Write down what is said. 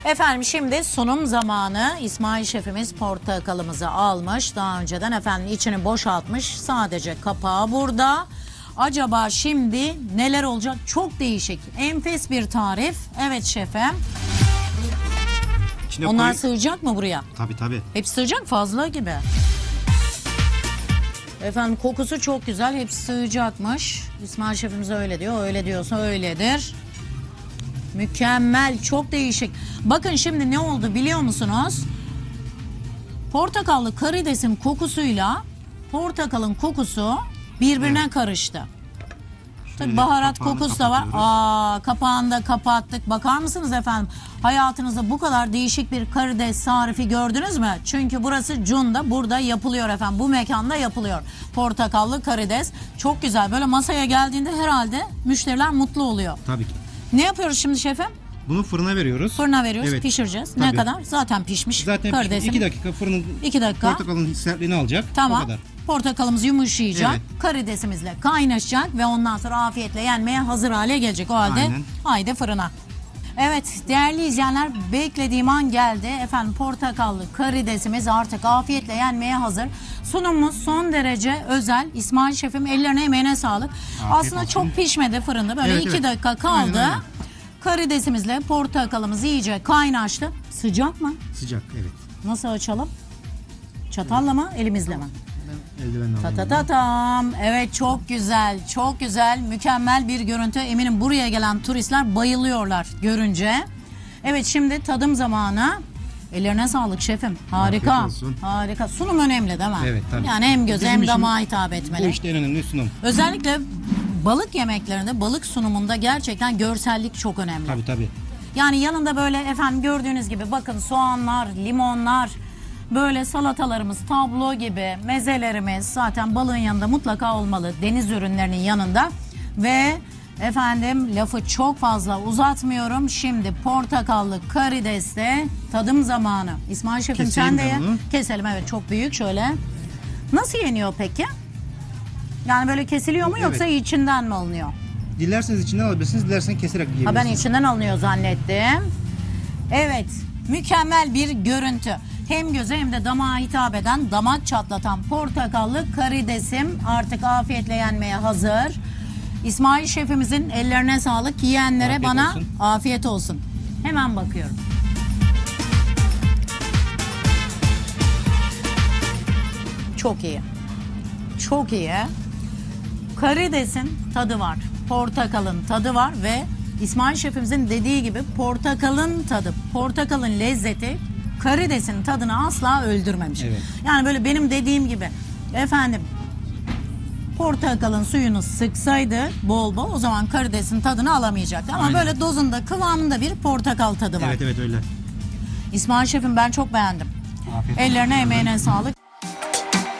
Efendim şimdi sunum zamanı. İsmail şefimiz portakalımızı almış. Daha önceden efendim içini boşaltmış. Sadece kapağı burada. Acaba şimdi neler olacak? Çok değişik. Enfes bir tarif. Evet şefim. İçine Onlar koy- sığacak mı buraya? Tabii. Hepsi sığacak, fazla gibi. Efendim kokusu çok güzel. Hepsi sığacakmış. İsmail şefimiz öyle diyor. Öyle diyorsa öyledir. Mükemmel, çok değişik. Bakın şimdi ne oldu biliyor musunuz? Portakallı karidesin kokusuyla portakalın kokusu birbirine karıştı. Tabii Şöyle baharat kapağını kokusu da var. kapatıyoruz. Kapağını da kapattık. Bakar mısınız efendim? Hayatınızda bu kadar değişik bir karides tarifi gördünüz mü? Çünkü burası Cunda. Burada yapılıyor efendim. Bu mekanda yapılıyor. Portakallı karides. Çok güzel. Böyle masaya geldiğinde herhalde müşteriler mutlu oluyor. Tabii ki. Ne yapıyoruz şimdi şefim? Bunu fırına veriyoruz. Fırına veriyoruz, Evet. pişireceğiz. Ne Tabii. kadar? Zaten pişmiş. Zaten karidesin. 2 dakika fırının 2 dakika. portakalın sertliğini alacak. O Tamam. kadar. Portakalımız yumuşayacak. Evet. Karidesimizle kaynaşacak ve ondan sonra afiyetle yenmeye hazır hale gelecek. O halde Aynen. haydi fırına. Evet değerli izleyenler, beklediğim an geldi. Efendim portakallı karidesimiz artık afiyetle yenmeye hazır. Sunumumuz son derece özel. İsmail şefim ellerine emeğine sağlık. Aslında olsun. çok pişmedi fırında. Böyle Evet, 2 evet. dakika kaldı. Aynen. Karidesimizle portakalımız iyice kaynaştı. Sıcak mı? Sıcak, evet. Nasıl açalım? Çatalla mı, elimizle mi? Ben eldivenle alayım. Tatatatam. Evet çok güzel, çok güzel, mükemmel bir görüntü. Eminim buraya gelen turistler bayılıyorlar görünce. Evet şimdi tadım zamanı. Ellerine sağlık şefim. Harika. Afiyet olsun. Harika. Sunum önemli değil mi? Evet, tabii. Yani hem göze Bizim hem için damağa hitap Bu etmeli. işte en önemli sunum. Özellikle balık yemeklerinde, balık sunumunda gerçekten görsellik çok önemli. Tabii. Yani yanında böyle efendim gördüğünüz gibi bakın soğanlar, limonlar, böyle salatalarımız tablo gibi, mezelerimiz zaten balığın yanında mutlaka olmalı. Deniz ürünlerinin yanında ve efendim lafı çok fazla uzatmıyorum. Şimdi portakallı karidesle tadım zamanı. İsmail şefim Keseyim sen de ben ye. onu. Keselim evet, çok büyük şöyle. Nasıl yeniyor peki? Yani böyle kesiliyor mu yoksa içinden mi alınıyor? Dilerseniz içinden alabilirsiniz, dilerseniz keserek Ha, yiyebilirsiniz. ben içinden alınıyor zannettim. Evet, mükemmel bir görüntü. Hem göze hem de damağa hitap eden, damak çatlatan portakallı karidesim artık afiyetle yenmeye hazır. İsmail şefimizin ellerine sağlık. Yiyenlere Afiyet bana olsun. afiyet olsun. Hemen bakıyorum. Çok iyi. Çok iyi. Karidesin tadı var. Portakalın tadı var ve İsmail şefimizin dediği gibi portakalın tadı, portakalın lezzeti karidesin tadını asla öldürmemiş. Evet. Yani böyle benim dediğim gibi efendim portakalın suyunu sıksaydı bol bol o zaman karidesin tadını alamayacaktı. Ama Aynen. böyle dozunda, kıvamında bir portakal tadı var. Evet öyle. İsmail şefim ben çok beğendim. Afiyet olsun. Ellerine emeğine sağlık.